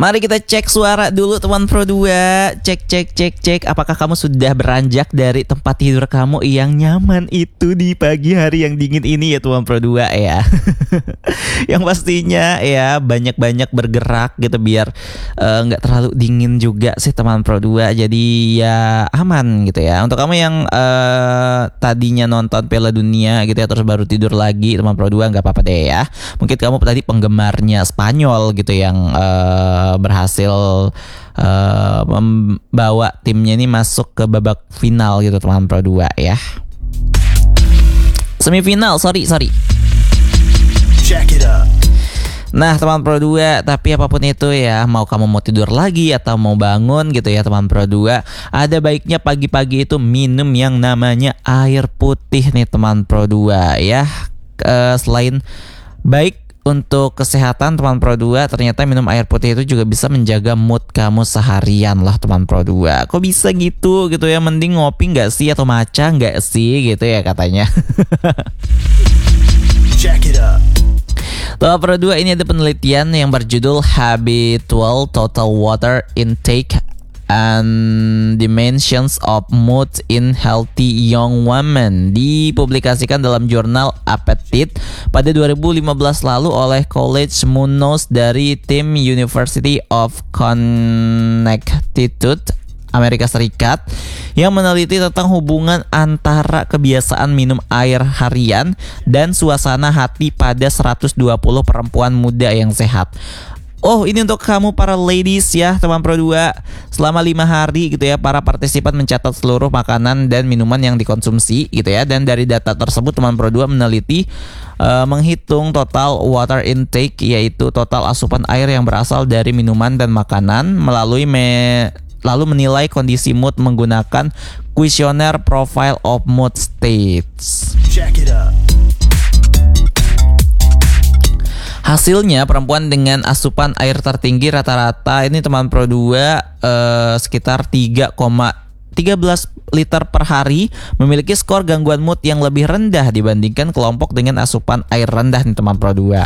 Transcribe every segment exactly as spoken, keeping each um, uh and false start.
Mari kita cek suara dulu teman Pro dua. Cek cek cek cek apakah kamu sudah beranjak dari tempat tidur kamu yang nyaman itu di pagi hari yang dingin ini ya teman Pro dua ya. Yang pastinya ya banyak-banyak bergerak gitu biar nggak uh, terlalu dingin juga sih teman Pro dua. Jadi ya aman gitu ya. Untuk kamu yang uh, tadinya nonton Piala Dunia gitu ya terus baru tidur lagi teman Pro dua, nggak apa-apa deh ya. Mungkin kamu tadi penggemarnya Spanyol gitu yang uh, berhasil uh, membawa timnya ini masuk ke babak final gitu teman Pro dua ya. Semifinal, sorry sorry. Check it up. Nah teman Pro dua, tapi apapun itu ya, mau kamu mau tidur lagi atau mau bangun gitu ya teman Pro dua, ada baiknya pagi-pagi itu minum yang namanya air putih nih teman Pro dua ya. Uh, selain baik untuk kesehatan teman Pro dua, ternyata minum air putih itu juga bisa menjaga mood kamu seharian lah teman Pro dua. Kok bisa gitu gitu ya, mending ngopi nggak sih atau matcha nggak sih gitu ya katanya. Check it up. Teman Pro dua, ini ada penelitian yang berjudul Habitual Total Water Intake and Dimensions of Mood in Healthy Young Women, dipublikasikan dalam jurnal Appetite pada dua ribu lima belas lalu oleh College Munoz dari tim University of Connecticut, Amerika Serikat, yang meneliti tentang hubungan antara kebiasaan minum air harian dan suasana hati pada seratus dua puluh perempuan muda yang sehat. Oh, ini untuk kamu para ladies ya teman Pro dua. Selama lima hari gitu ya, para partisipan mencatat seluruh makanan dan minuman yang dikonsumsi gitu ya. Dan dari data tersebut teman Pro dua meneliti uh, menghitung total water intake, yaitu total asupan air yang berasal dari minuman dan makanan, melalui me lalu menilai kondisi mood menggunakan kuesioner Profile of Mood States. Check it out. Hasilnya perempuan dengan asupan air tertinggi rata-rata ini teman Pro dua eh, sekitar tiga koma satu tiga liter per hari memiliki skor gangguan mood yang lebih rendah dibandingkan kelompok dengan asupan air rendah nih teman Pro dua.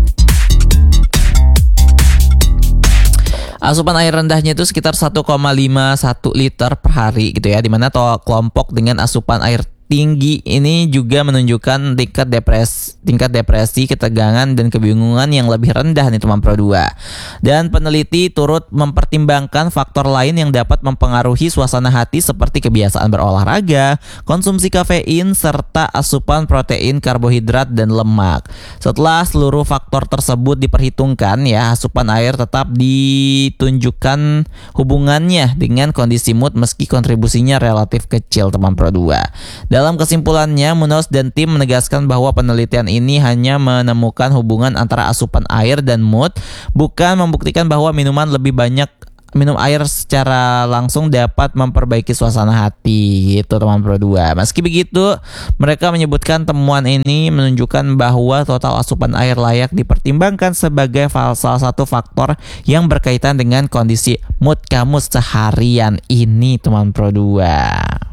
Asupan air rendahnya itu sekitar satu koma lima satu liter per hari gitu ya, dimana toh kelompok dengan asupan air tinggi ini juga menunjukkan tingkat depresi, tingkat depresi, ketegangan dan kebingungan yang lebih rendah nih teman Pro dua. Dan peneliti turut mempertimbangkan faktor lain yang dapat mempengaruhi suasana hati seperti kebiasaan berolahraga, konsumsi kafein, serta asupan protein, karbohidrat dan lemak. Setelah seluruh faktor tersebut diperhitungkan ya, asupan air tetap ditunjukkan hubungannya dengan kondisi mood meski kontribusinya relatif kecil teman Pro dua. Dalam kesimpulannya, Munoz dan tim menegaskan bahwa penelitian ini hanya menemukan hubungan antara asupan air dan mood, bukan membuktikan bahwa minuman lebih banyak minum air secara langsung dapat memperbaiki suasana hati gitu teman Pro dua. Meski begitu, mereka menyebutkan temuan ini menunjukkan bahwa total asupan air layak dipertimbangkan sebagai salah satu faktor yang berkaitan dengan kondisi mood kamu seharian ini teman Pro dua.